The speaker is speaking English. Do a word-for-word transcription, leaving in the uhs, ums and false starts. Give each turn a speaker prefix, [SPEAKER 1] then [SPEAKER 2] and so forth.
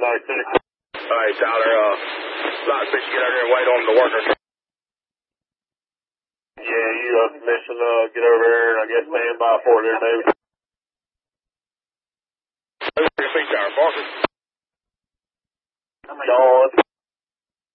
[SPEAKER 1] ninety-six. All right, Tyler, uh, lot of fish get out there and wait on the workers. Yeah, you uh, commission, uh, get over there and I guess stand by for it there, David. Who's your feet, Tyler, Parker? Dawn.